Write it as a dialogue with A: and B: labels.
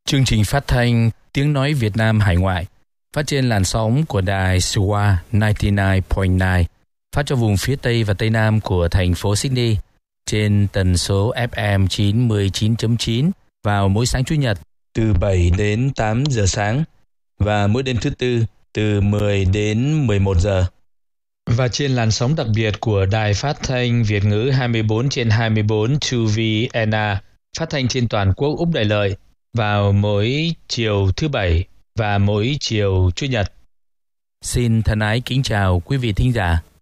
A: Chương trình phát thanh Tiếng Nói Việt Nam hải ngoại phát trên làn sóng của đài SWA 99.9 phát cho vùng phía Tây và Tây Nam của thành phố Sydney trên tần số FM 99.9 vào mỗi sáng Chủ nhật từ 7 đến 8 giờ sáng và mỗi đêm thứ Tư từ 10 đến 11 giờ. Và trên làn sóng đặc biệt của đài phát thanh Việt ngữ 24/24 2VNA phát thanh trên toàn quốc Úc Đại Lợi vào mỗi chiều thứ Bảy và mỗi chiều Chủ nhật. Xin thân ái kính chào quý vị thính giả.